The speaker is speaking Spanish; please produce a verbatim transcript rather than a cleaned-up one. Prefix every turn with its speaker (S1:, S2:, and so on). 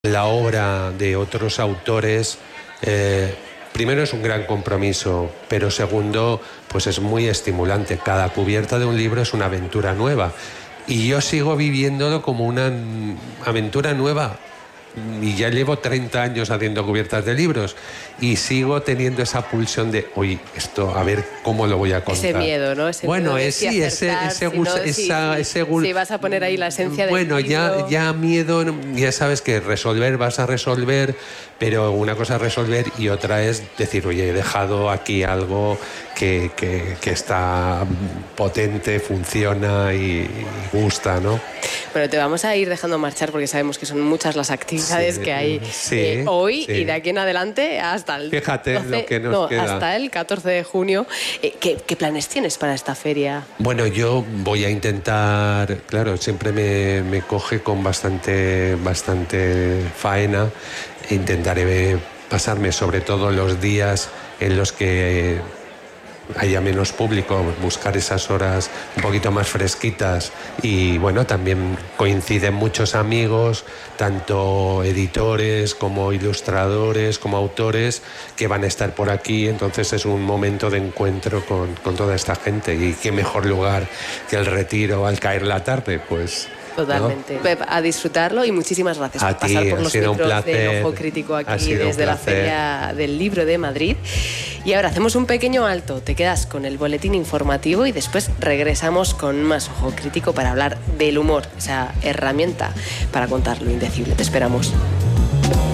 S1: La obra de otros autores, eh, primero es un gran compromiso, pero segundo, pues es muy estimulante. Cada cubierta de un libro es una aventura nueva y yo sigo viviéndolo como una aventura nueva. Y ya llevo treinta años haciendo cubiertas de libros y sigo teniendo esa pulsión de, oye, esto, a ver cómo lo voy a contar.
S2: Ese miedo, ¿no? Ese
S1: bueno,
S2: miedo de
S1: es,
S2: si
S1: sí,
S2: acertar,
S1: ese, ese,
S2: si no,
S1: esa,
S2: si,
S1: esa,
S2: si,
S1: ese gul...
S2: si vas a poner ahí la esencia del
S1: Bueno,
S2: libro.
S1: ya, ya miedo, ya sabes que resolver, vas a resolver, pero una cosa es resolver y otra es decir, oye, he dejado aquí algo que, que, que está potente, funciona y, y gusta, ¿no?
S2: Bueno, te vamos a ir dejando marchar porque sabemos que son muchas las actividades
S1: sí,
S2: que hay
S1: sí,
S2: eh, hoy
S1: sí.
S2: y de aquí en adelante hasta el
S1: Fíjate
S2: doce,
S1: lo que nos
S2: no,
S1: queda.
S2: hasta el catorce de junio. Eh, ¿qué, ¿Qué planes tienes para esta feria?
S1: Bueno, yo voy a intentar, claro, siempre me, me coge con bastante, bastante faena. Intentaré pasarme sobre todo los días en los que haya menos público, buscar esas horas un poquito más fresquitas y bueno, también coinciden muchos amigos, tanto editores como ilustradores, como autores que van a estar por aquí, entonces es un momento de encuentro con, con toda esta gente y qué mejor lugar que el Retiro al caer la tarde, pues...
S2: Totalmente.
S1: ¿no?
S2: Pep, a disfrutarlo y muchísimas gracias
S1: a
S2: por pasar
S1: ti,
S2: por los micros de Ojo Crítico aquí desde la Feria del Libro de Madrid. Y ahora hacemos un pequeño alto, te quedas con el boletín informativo y después regresamos con más Ojo Crítico para hablar del humor, esa herramienta para contar lo indecible. Te esperamos.